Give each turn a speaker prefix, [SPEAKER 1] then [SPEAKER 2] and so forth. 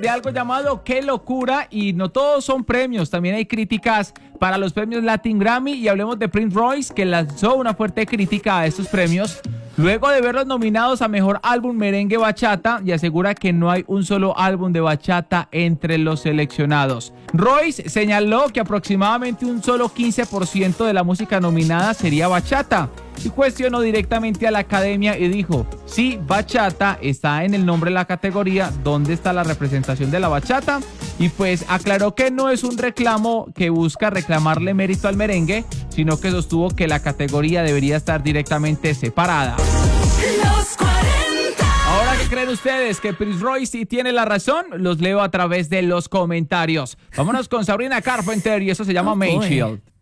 [SPEAKER 1] de algo llamado Qué Locura, y no todos son premios, también hay críticas para los premios Latin Grammy, y hablemos de Prince Royce, que lanzó una fuerte crítica a estos premios luego de verlos nominados a Mejor Álbum Merengue Bachata, y asegura que no hay un solo álbum de bachata entre los seleccionados. Royce señaló que aproximadamente un solo 15% de la música nominada sería bachata, y cuestionó directamente a la academia y dijo: sí, bachata está en el nombre de la categoría, ¿dónde está la representación de la bachata? Y pues aclaró que no es un reclamo que busca reclamarle mérito al merengue, sino que sostuvo que la categoría debería estar directamente separada.
[SPEAKER 2] Los 40.
[SPEAKER 1] Ahora, ¿qué creen ustedes? ¿Que Prince Royce sí tiene la razón? Los leo a través de los comentarios. Vámonos con Sabrina Carpenter y eso se llama Mayfield.